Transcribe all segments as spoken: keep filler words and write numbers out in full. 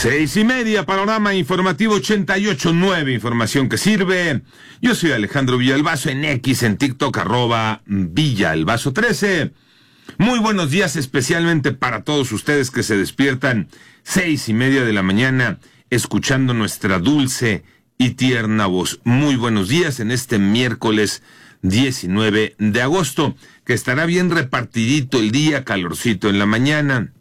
Seis y media, panorama informativo ochenta y ocho punto nueve, información que sirve. Yo soy Alejandro Villalbazo, en X, en TikTok, arroba Villalbazo trece. Muy buenos días, especialmente para todos ustedes que se despiertan seis y media de la mañana, escuchando nuestra dulce y tierna voz. Muy buenos días en este miércoles diecinueve de agosto, que estará bien repartidito el día, calorcito en la mañana,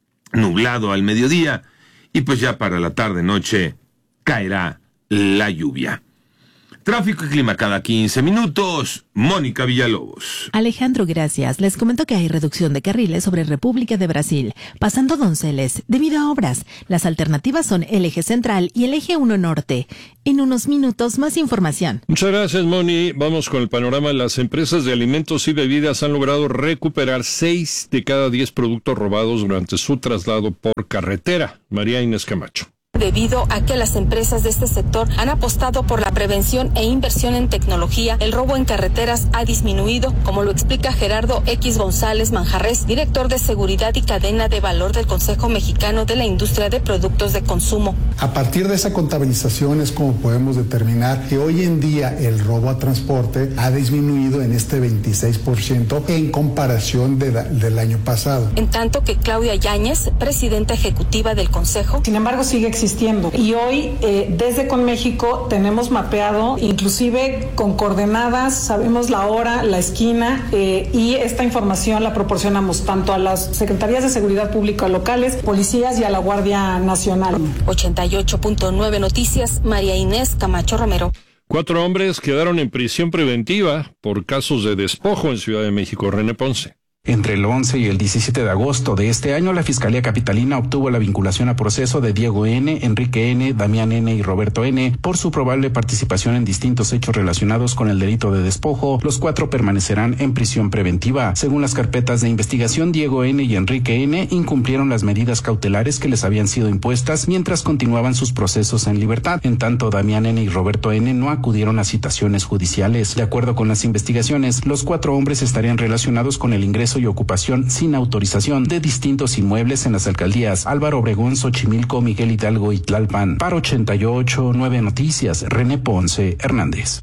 nublado al mediodía, y pues ya para la tarde-noche caerá la lluvia. Tráfico y clima cada quince minutos. Mónica Villalobos. Alejandro, gracias. Les comento que hay reducción de carriles sobre República de Brasil, pasando Donceles, debido a obras. Las alternativas son el eje central y el eje uno norte. En unos minutos, más información. Muchas gracias, Moni. Vamos con el panorama. Las empresas de alimentos y bebidas han logrado recuperar seis de cada diez productos robados durante su traslado por carretera. María Inés Camacho. Debido a que las empresas de este sector han apostado por la prevención e inversión en tecnología, el robo en carreteras ha disminuido, como lo explica Gerardo X González Manjarres, director de Seguridad y Cadena de Valor del Consejo Mexicano de la Industria de Productos de Consumo. A partir de esa contabilización es como podemos determinar que hoy en día el robo a transporte ha disminuido en este veintiséis por ciento en comparación de la, del año pasado. En tanto que Claudia Yáñez, presidenta ejecutiva del Consejo, sin embargo sigue existiendo. Y hoy, eh, desde Conméxico, tenemos mapeado, inclusive con coordenadas, sabemos la hora, la esquina, eh, y esta información la proporcionamos tanto a las Secretarías de Seguridad Pública locales, policías y a la Guardia Nacional. ochenta y ocho punto nueve Noticias, María Inés Camacho Romero. Cuatro hombres quedaron en prisión preventiva por casos de despojo en Ciudad de México. René Ponce. Entre el once y el diecisiete de agosto de este año, la Fiscalía Capitalina obtuvo la vinculación a proceso de Diego N., Enrique N., Damián N. y Roberto N. por su probable participación en distintos hechos relacionados con el delito de despojo. Los cuatro permanecerán en prisión preventiva. Según las carpetas de investigación, Diego N. y Enrique N. incumplieron las medidas cautelares que les habían sido impuestas mientras continuaban sus procesos en libertad. En tanto, Damián N. y Roberto N. no acudieron a citaciones judiciales. De acuerdo con las investigaciones, los cuatro hombres estarían relacionados con el ingreso y ocupación sin autorización de distintos inmuebles en las alcaldías Álvaro Obregón, Xochimilco, Miguel Hidalgo y Tlalpan. Para ochenta y ocho punto nueve Noticias, René Ponce Hernández.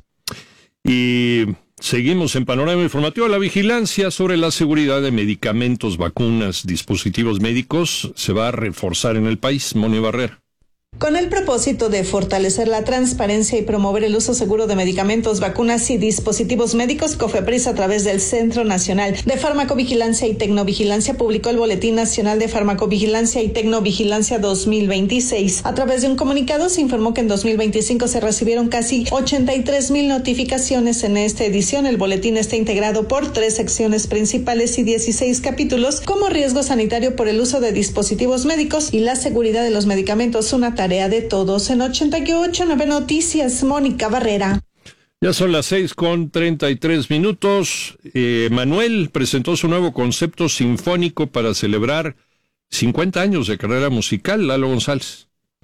Y seguimos en panorama informativo. La vigilancia sobre la seguridad de medicamentos, vacunas, dispositivos médicos se va a reforzar en el país. Moni Barrera. Con el propósito de fortalecer la transparencia y promover el uso seguro de medicamentos, vacunas y dispositivos médicos, COFEPRIS, a través del Centro Nacional de Farmacovigilancia y Tecnovigilancia, publicó el Boletín Nacional de Farmacovigilancia y Tecnovigilancia dos mil veintiséis. A través de un comunicado se informó que en dos mil veinticinco se recibieron casi ochenta y tres mil notificaciones en esta edición. El boletín está integrado por tres secciones principales y dieciséis capítulos, como riesgo sanitario por el uso de dispositivos médicos y la seguridad de los medicamentos, una tarea de todos. En ochenta y ocho punto nueve Noticias, Mónica Barrera. Ya son las seis con treinta y tres minutos. Eh, Manuel presentó su nuevo concepto sinfónico para celebrar cincuenta años de carrera musical. Lalo González.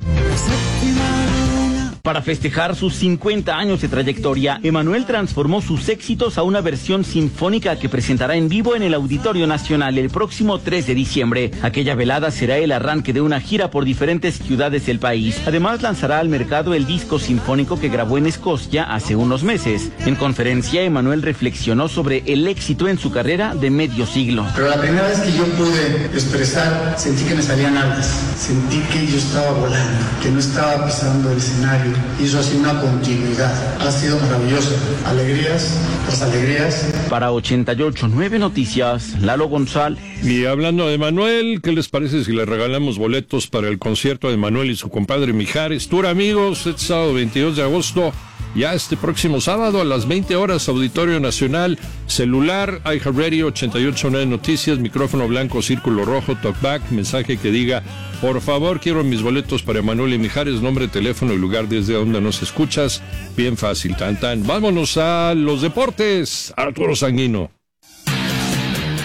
Para festejar sus cincuenta años de trayectoria, Emanuel transformó sus éxitos a una versión sinfónica que presentará en vivo en el Auditorio Nacional el próximo tres de diciembre. Aquella velada será el arranque de una gira por diferentes ciudades del país. Además, lanzará al mercado el disco sinfónico que grabó en Escocia hace unos meses. En conferencia, Emanuel reflexionó sobre el éxito en su carrera de medio siglo. Pero la primera vez que yo pude expresar, sentí que me salían alas. Sentí que yo estaba volando, que no estaba pisando el escenario. Hizo así una continuidad. Ha sido maravilloso. Alegrías tras alegrías. Para ochenta y ocho punto nueve Noticias, Lalo González. Y hablando de Manuel, ¿qué les parece si le regalamos boletos para el concierto de Manuel y su compadre Mijares? Tour, amigos, este sábado veintidós de agosto. Ya este próximo sábado a las veinte horas, Auditorio Nacional, celular, iHeartRadio, ochenta y ocho punto nueve Noticias, micrófono blanco, círculo rojo, talkback, mensaje que diga, por favor, quiero mis boletos para Manuel y Mijares, nombre, teléfono y lugar desde donde nos escuchas. Bien fácil, tan tan. Vámonos a los deportes. Arturo Sanguino.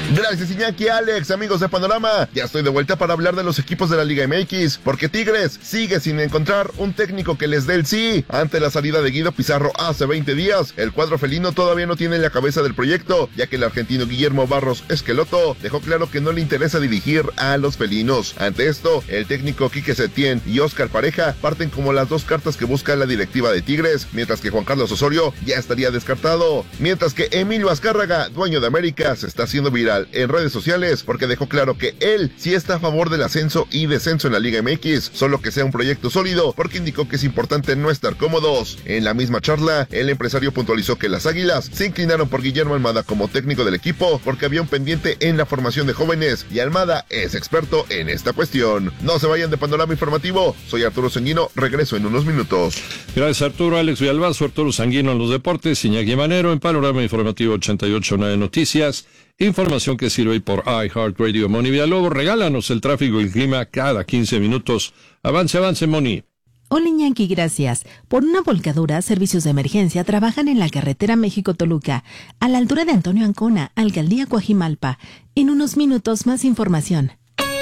Gracias, Iñaki, Alex, amigos de Panorama. Ya estoy de vuelta para hablar de los equipos de la Liga M X, porque Tigres sigue sin encontrar un técnico que les dé el sí. Ante la salida de Guido Pizarro hace veinte días, el cuadro felino todavía no tiene la cabeza del proyecto, ya que el argentino Guillermo Barros Esqueloto dejó claro que no le interesa dirigir a los felinos. Ante esto, el técnico Quique Setién y Oscar Pareja parten como las dos cartas que busca la directiva de Tigres, mientras que Juan Carlos Osorio ya estaría descartado. Mientras que Emilio Azcárraga, dueño de América, se está haciendo viral en redes sociales porque dejó claro que él sí está a favor del ascenso y descenso en la Liga M X, solo que sea un proyecto sólido, porque indicó que es importante no estar cómodos. En la misma charla, el empresario puntualizó que las Águilas se inclinaron por Guillermo Almada como técnico del equipo porque había un pendiente en la formación de jóvenes y Almada es experto en esta cuestión. No se vayan de Panorama Informativo, soy Arturo Sanguino, regreso en unos minutos. Gracias, Arturo. Alex Villalbazo, Arturo Sanguino en los deportes, Iñaki Manero en Panorama Informativo ochenta y ocho punto nueve Noticias. Información que sirve por iHeartRadio. Moni Villalobos, regálanos el tráfico y el clima cada quince minutos. Avance, avance, Moni. Hola, Iñaki, gracias. Por una volcadura, servicios de emergencia trabajan en la carretera México-Toluca, a la altura de Antonio Ancona, Alcaldía Coajimalpa. En unos minutos, más información.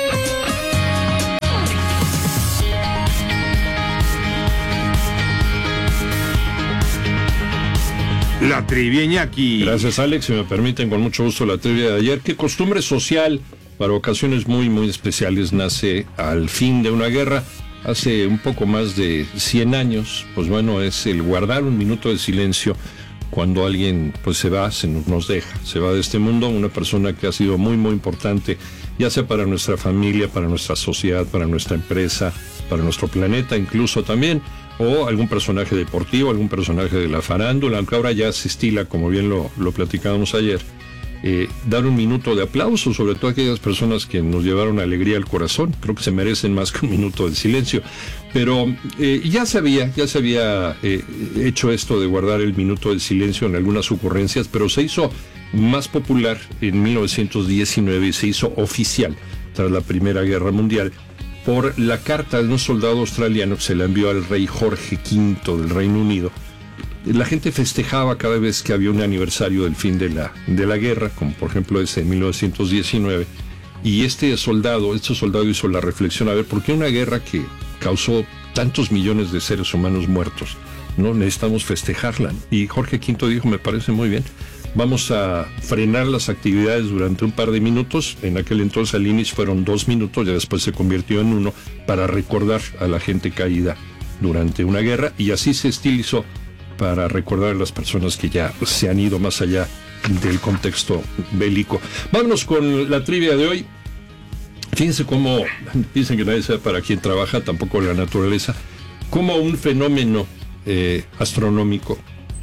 La trivia, Iñaki. Gracias, Alex. Si me permiten, con mucho gusto, la trivia de ayer. ¿Qué costumbre social para ocasiones muy, muy especiales nace al fin de una guerra? Hace un poco más de cien años, pues bueno, es el guardar un minuto de silencio cuando alguien pues se va, se nos deja, se va de este mundo, una persona que ha sido muy, muy importante, ya sea para nuestra familia, para nuestra sociedad, para nuestra empresa, para nuestro planeta incluso también, o algún personaje deportivo, algún personaje de la farándula, aunque ahora ya se estila, como bien lo, lo platicábamos ayer, eh, dar un minuto de aplauso, sobre todo a aquellas personas que nos llevaron alegría al corazón. Creo que se merecen más que un minuto de silencio. Pero eh, ya se había, ya se había eh, hecho esto de guardar el minuto de silencio en algunas ocurrencias, pero se hizo más popular en mil novecientos diecinueve y se hizo oficial tras la Primera Guerra Mundial por la carta de un soldado australiano que se la envió al rey Jorge quinto del Reino Unido. La gente festejaba cada vez que había un aniversario del fin de la, de la guerra, como por ejemplo ese en mil novecientos diecinueve, y este soldado, este soldado hizo la reflexión, a ver, ¿por qué una guerra que causó tantos millones de seres humanos muertos, no necesitamos festejarla? Y Jorge quinto dijo, me parece muy bien, vamos a frenar las actividades durante un par de minutos. En aquel entonces al inicio fueron dos minutos, ya después se convirtió en uno, para recordar a la gente caída durante una guerra, y así se estilizó para recordar a las personas que ya se han ido más allá del contexto bélico. Vámonos con la trivia de hoy. Fíjense cómo, dicen que nadie sabe para quién trabaja, tampoco la naturaleza, cómo un fenómeno eh, astronómico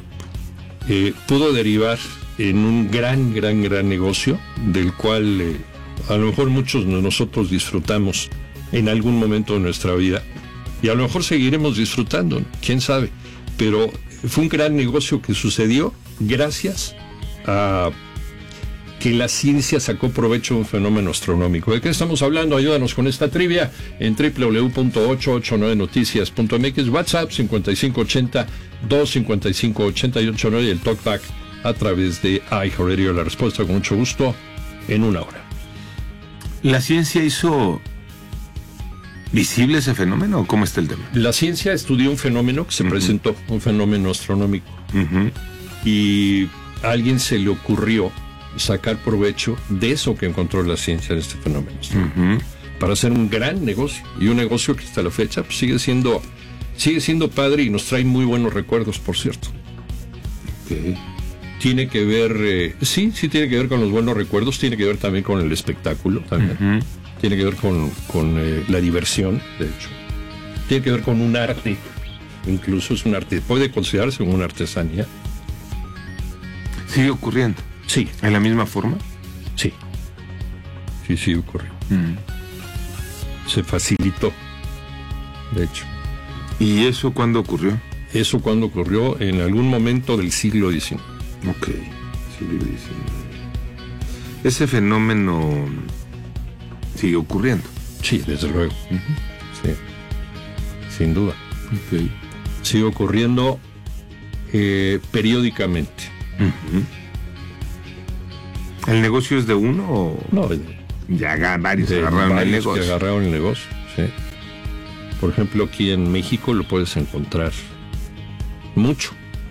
eh, pudo derivar en un gran, gran, gran negocio, del cual eh, a lo mejor muchos de nosotros disfrutamos en algún momento de nuestra vida, y a lo mejor seguiremos disfrutando, quién sabe, pero fue un gran negocio que sucedió gracias a que la ciencia sacó provecho de un fenómeno astronómico. ¿De qué estamos hablando? Ayúdanos con esta trivia en doble u doble u doble u punto ochocientos ochenta y nueve noticias punto m x, WhatsApp cincuenta y cinco ochenta, doscientos cincuenta y cinco, ochenta y ocho nueve y el TalkBack a través de iHeartRadio. La respuesta con mucho gusto en una hora. ¿La ciencia hizo visible ese fenómeno? ¿Cómo está el tema? La ciencia estudió un fenómeno que se uh-huh. presentó, un fenómeno astronómico. Uh-huh. Y a alguien se le ocurrió sacar provecho de eso que encontró la ciencia de este fenómeno uh-huh. para hacer un gran negocio, y un negocio que hasta la fecha pues, sigue siendo sigue siendo padre y nos trae muy buenos recuerdos, por cierto. Okay. Tiene que ver, eh, sí, sí tiene que ver con los buenos recuerdos, tiene que ver también con el espectáculo, también. Uh-huh. Tiene que ver con, con eh, la diversión, de hecho. Tiene que ver con un arte, incluso es un arte, puede considerarse como una artesanía. ¿Sigue ocurriendo? Sí. ¿En la misma forma? Sí. Sí, sí ocurrió. Mm. Se facilitó, de hecho. ¿Y eso cuándo ocurrió? Eso cuando ocurrió en algún momento del siglo diecinueve. Ok, siglo diecinueve. Ese fenómeno sigue ocurriendo. Sí, desde luego. Uh-huh. Sí, sin duda. Okay. Sigue ocurriendo eh, periódicamente. Uh-huh. ¿El negocio es de uno o...? No, de, ya varios de agarraron varios el negocio. que agarraron el negocio, sí. Por ejemplo, aquí en México lo puedes encontrar mucho.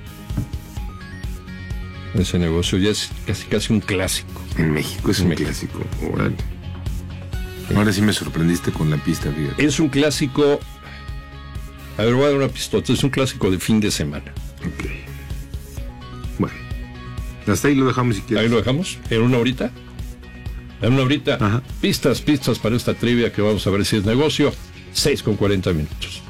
Ese negocio ya es casi casi un clásico. En México es en un México. clásico. Órale. Ahora sí me sorprendiste con la pista, fíjate. Es un clásico... A ver, voy a dar una pistota. Es un clásico de fin de semana. Ok. Bueno. Hasta ahí lo dejamos si quieres. Ahí lo dejamos. ¿En una horita? En una horita. Ajá. Pistas, pistas para esta trivia que vamos a ver si es negocio. seis con cuarenta minutos.